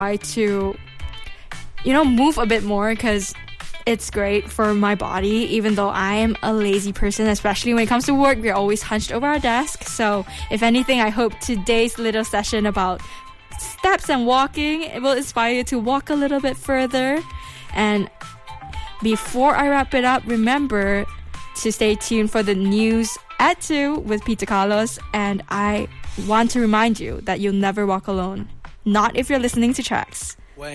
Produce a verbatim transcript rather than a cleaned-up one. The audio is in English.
try to, you know, move a bit more because it's great for my body, even though I am a lazy person, especially when it comes to work. We're always hunched over our desk. So if anything, I hope today's little session about steps and walking, it will inspire you to walk a little bit further. And before I wrap it up, remember to stay tuned for the news at two with Peter Carlos. And I want to remind you that you'll never walk alone. Not if you're listening to tracks.